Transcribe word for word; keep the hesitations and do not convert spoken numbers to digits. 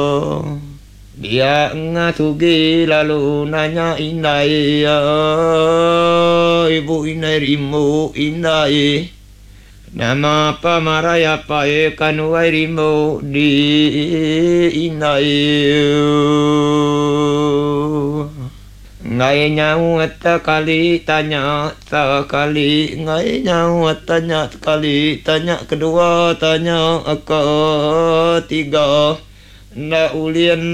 Dia ngatugi lalu nanya indai, ibu inai rimu indai. Nama pamaraya pae kanuai rimu di indai. Ngai nyau kali tanya sekali, ngai nyau tanya sekali, tanya kedua, tanya ketiga. Nda ulien